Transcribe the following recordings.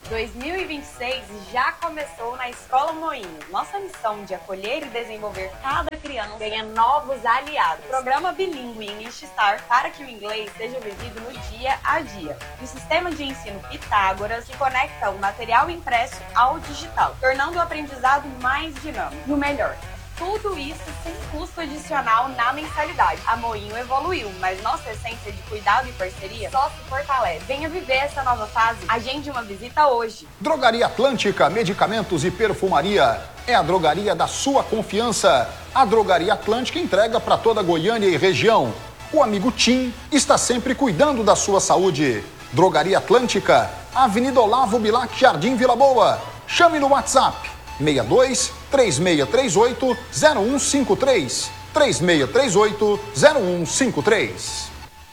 2026 já começou na Escola Moinho. Nossa missão de acolher e desenvolver cada criança ganha novos aliados. Programa bilíngue English Star para que o inglês seja vivido no dia a dia. E o sistema de ensino Pitágoras que conecta o material impresso ao digital, tornando o aprendizado mais dinâmico. E o melhor, tudo isso sem custo adicional na mensalidade. A Moinho evoluiu, mas nossa essência de cuidado e parceria só se fortalece. Venha viver essa nova fase. Agende uma visita hoje. Drogaria Atlântica, medicamentos e perfumaria. É a drogaria da sua confiança. A Drogaria Atlântica entrega para toda Goiânia e região. O amigo Tim está sempre cuidando da sua saúde. Drogaria Atlântica, Avenida Olavo Bilac, Jardim Vila Boa. Chame no WhatsApp 62-3638-0153. 3638-0153.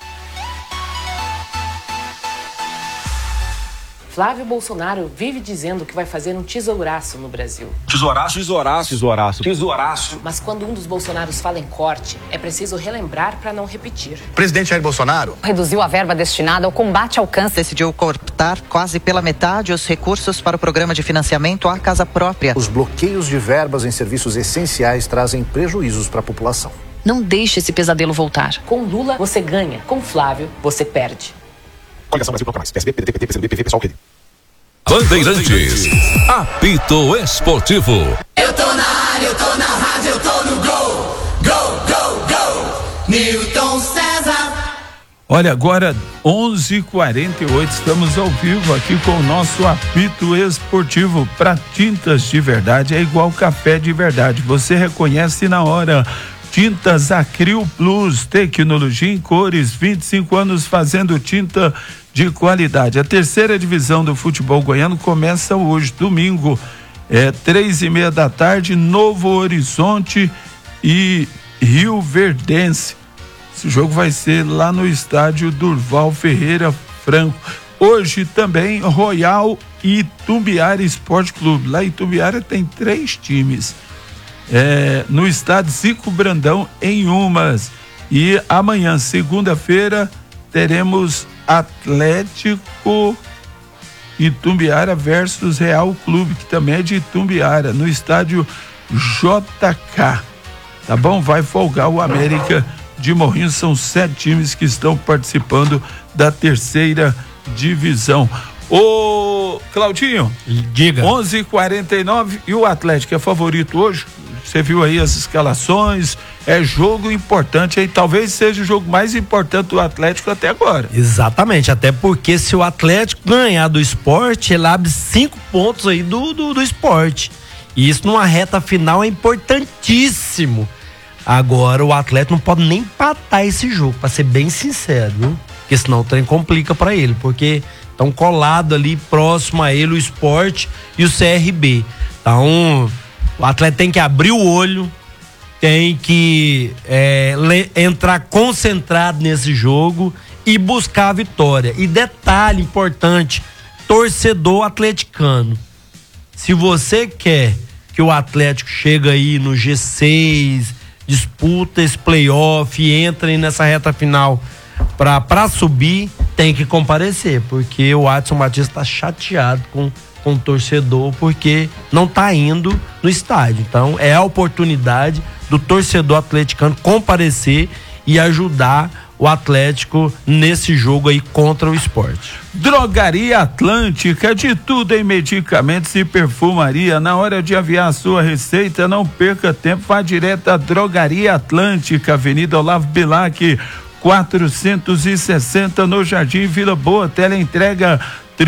Flávio Bolsonaro vive dizendo que vai fazer um tesouraço no Brasil. Tesouraço, tesouraço, tesouraço, tesouraço. Mas quando um dos Bolsonaros fala em corte, é preciso relembrar para não repetir. O presidente Jair Bolsonaro reduziu a verba destinada ao combate ao câncer. Decidiu cortar quase pela metade os recursos para o programa de financiamento à casa própria. Os bloqueios de verbas em serviços essenciais trazem prejuízos para a população. Não deixe esse pesadelo voltar. Com Lula, você ganha. Com Flávio, você perde. Coligação Brasil Proclamais. PSB, PDT, PCdoB, PSOL, PL. Bandeirantes, apito esportivo. Eu tô na área, eu tô na rádio, eu tô no gol. Gol, gol, gol. Newton César. Olha, agora 11h48, estamos ao vivo aqui com o nosso apito esportivo. Para tintas de verdade é igual café de verdade, você reconhece na hora. Tintas Acril Plus, tecnologia em cores, 25 anos fazendo tinta de qualidade. A terceira divisão do futebol goiano começa hoje, domingo, 3:30 da tarde, Novo Horizonte e Rio Verdense. Esse jogo vai ser lá no estádio Durval Ferreira Franco. Hoje também Royal e Itumbiara Esporte Clube. Lá em Itumbiara tem 3 times. No estádio Zico Brandão em Umas. E amanhã, segunda-feira, teremos Atlético Itumbiara versus Real Clube, que também é de Itumbiara, no estádio JK. Tá bom? Vai folgar o América de Morrinho. São 7 times que estão participando da terceira divisão. Ô Claudinho, diga. 11h49 e o Atlético é favorito hoje? Você viu aí as escalações, é jogo importante aí, talvez seja o jogo mais importante do Atlético até agora. Exatamente, até porque se o Atlético ganhar do Sport, ele abre 5 pontos aí do Sport. E isso numa reta final é importantíssimo. Agora o Atlético não pode nem empatar esse jogo, pra ser bem sincero, viu? Porque senão o trem complica pra ele, porque estão colados ali próximo a ele o Sport e o CRB. Então o Atlético tem que abrir o olho, tem que entrar concentrado nesse jogo e buscar a vitória. E detalhe importante, torcedor atleticano, se você quer que o Atlético chegue aí no G6, disputa esse playoff e entra aí nessa reta final pra subir, tem que comparecer, porque o Adson Batista tá chateado com o torcedor, porque não tá indo no estádio. Então é a oportunidade do torcedor atleticano comparecer e ajudar o Atlético nesse jogo aí contra o Sport. Drogaria Atlântica, de tudo em medicamentos e perfumaria. Na hora de aviar a sua receita, não perca tempo, vá direto à Drogaria Atlântica, Avenida Olavo Bilac, 460, no Jardim Vila Boa. Teleentrega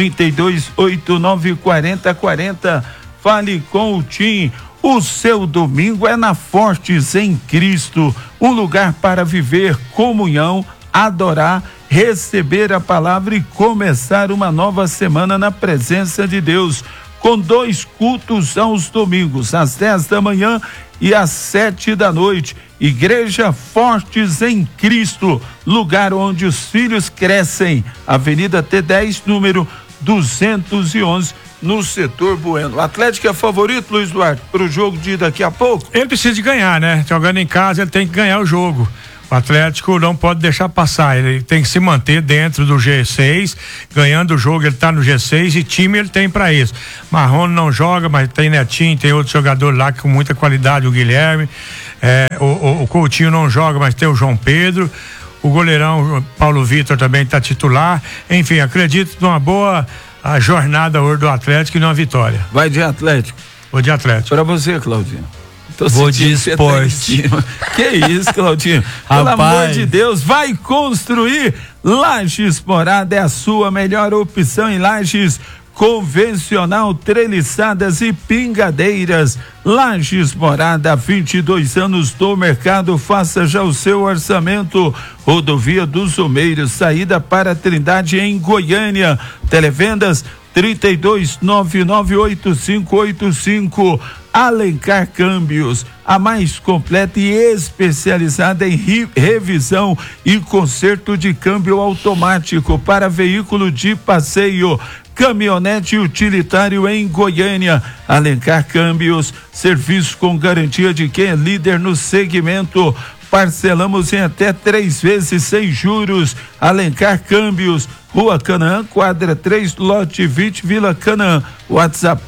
32894040. Fale com o Tim. O seu domingo é na Fortes em Cristo, um lugar para viver comunhão, adorar, receber a palavra e começar uma nova semana na presença de Deus, com 2 cultos aos domingos, às 10 da manhã e às 7 da noite. Igreja Fortes em Cristo, lugar onde os filhos crescem. Avenida T10, número 211, no setor Bueno. O Atlético é favorito, Luiz Duarte, para o jogo de daqui a pouco? Ele precisa de ganhar, né? Jogando em casa, ele tem que ganhar o jogo. O Atlético não pode deixar passar, ele tem que se manter dentro do G6, ganhando o jogo ele tá no G6 e time ele tem pra isso. Marrone não joga, mas tem Netinho, tem outro jogador lá com muita qualidade, o Guilherme, o Coutinho não joga, mas tem o João Pedro, o goleirão Paulo Vitor também tá titular, enfim, acredito numa boa a jornada hoje do Atlético e numa vitória. Vai de Atlético? Vou de Atlético. Pra você, Claudinho. Vou de esporte. Que isso, Claudinho? Pelo amor de Deus, vai construir. Lages Morada é a sua melhor opção em lajes convencional, treliçadas e pingadeiras. Lages Morada, 22 anos do mercado, faça já o seu orçamento. Rodovia dos Omeiros, saída para Trindade em Goiânia. Televendas 32.998585. Alencar Câmbios, a mais completa e especializada em revisão e conserto de câmbio automático para veículo de passeio, caminhonete utilitário em Goiânia. Alencar Câmbios, serviço com garantia de quem é líder no segmento. Parcelamos em até 3 vezes sem juros. Alencar Câmbios, Rua Canaã, quadra 3, lote 20, Vila Canaã. WhatsApp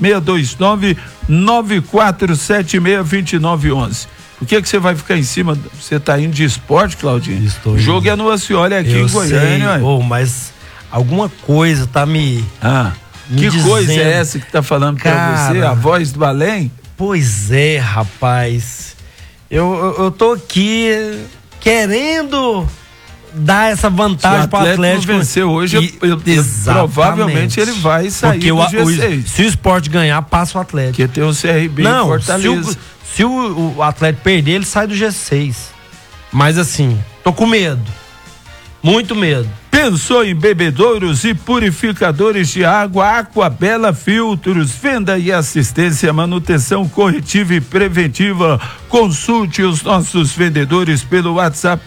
629-9476-2911. Por que você vai ficar em cima? Você tá indo de esporte, Claudinho? O jogo é no Acioli aqui em Goiânia. Mas alguma coisa tá me que dizendo. Coisa é essa que tá falando pra você? A voz do além? Pois é, rapaz. Eu tô aqui querendo dar essa vantagem pro Atlético. Vencer hoje, provavelmente ele vai sair do G6. Se o Sport ganhar, passa o Atlético. Porque tem o CRB em Fortaleza. Se o Atlético perder, ele sai do G6. Mas assim, tô com medo. Muito medo. Pensou em bebedouros e purificadores de água? Aquabela Filtros, venda e assistência, manutenção corretiva e preventiva. Consulte os nossos vendedores pelo WhatsApp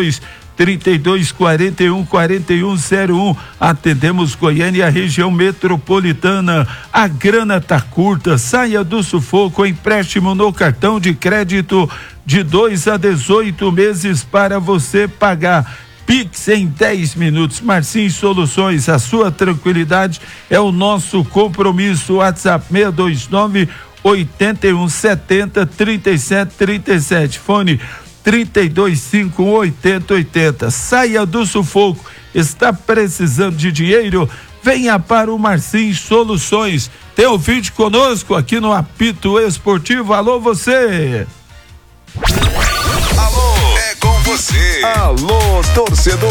62-3241-4101. Atendemos Goiânia e a região metropolitana. A grana tá curta, saia do sufoco. Empréstimo no cartão de crédito de 2 a 18 meses para você pagar. Pix em 10 minutos. Marcinho Soluções, a sua tranquilidade é o nosso compromisso. WhatsApp 629-8170-3737. Fone 3251-8080. Saia do sufoco. Está precisando de dinheiro? Venha para o Marcinho Soluções. Tem ouvinte conosco aqui no Apito Esportivo. Alô, você! Você. Alô, torcedor.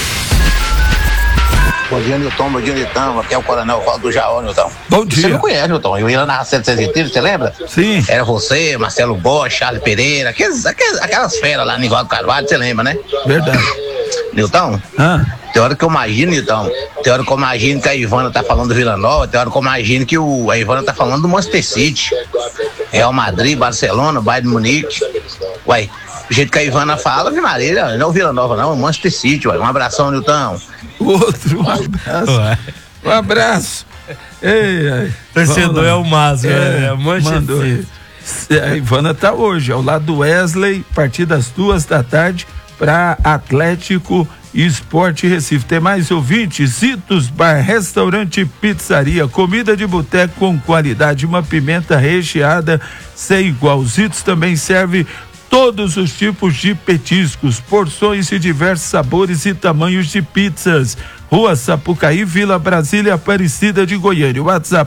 Bom dia, Nilton. Bom dia, Nilton. Aqui é o Coronel Valdo Jaó, Nilton. Bom dia. Você não conhece, Nilton? Eu ia lá na 703, você lembra? Sim. Era você, Marcelo Bosch, Charles Pereira, aquelas feras lá no Nivaldo Carvalho, você lembra, né? Verdade. Nilton? Tem hora que eu imagino, Nilton. Tem hora que eu imagino que a Ivana tá falando do Vila Nova, tem hora que eu imagino que a Ivana tá falando do Manchester City. Real Madrid, Barcelona, Bayern de Munique. Uai. Do jeito que a Ivana fala, Ave Maria, não é o Vila Nova, não, é o Manchester City, ué. Um abração, Nilton. Um abraço. Um abraço. Ei, torcedor é o Mazo, é Manchester City. A Ivana tá hoje, ao lado do Wesley, a partir das 2h para Atlético e Esporte Recife. Tem mais ouvintes? Zitos Bar, restaurante e pizzaria, comida de boteco com qualidade, uma pimenta recheada sem igual. Zitos também serve todos os tipos de petiscos, porções de diversos sabores e tamanhos de pizzas. Rua Sapucaí, Vila Brasília, Aparecida de Goiânia. WhatsApp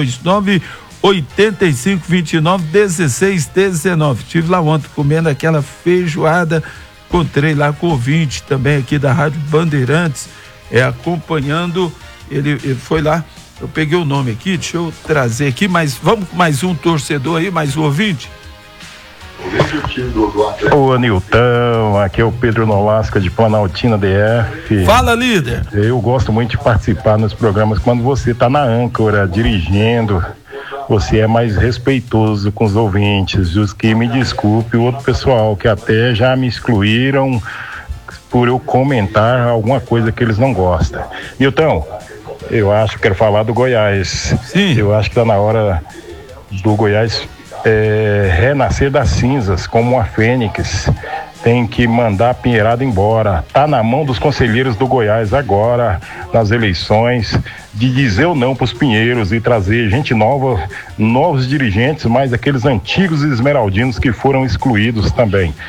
629-8529-1619. Estive lá ontem comendo aquela feijoada. Encontrei lá com o ouvinte também aqui da Rádio Bandeirantes, acompanhando. Ele foi lá. Eu peguei o nome aqui, deixa eu trazer aqui, mas vamos com mais um torcedor aí, mais um ouvinte. Ô Nilton, aqui é o Pedro Nolasca de Planaltina DF. Fala, líder. Eu gosto muito de participar nos programas quando você tá na âncora, dirigindo. Você é mais respeitoso com os ouvintes. Os que me desculpe, o outro pessoal que até já me excluíram por eu comentar alguma coisa que eles não gostam. Nilton, eu acho que quero falar do Goiás. Sim. Eu acho que tá na hora do Goiás renascer das cinzas como uma fênix tem que mandar a Pinheirada embora. Tá na mão dos conselheiros do Goiás agora, nas eleições, de dizer ou não pros Pinheiros e trazer gente nova, novos dirigentes, mas aqueles antigos esmeraldinos que foram excluídos também.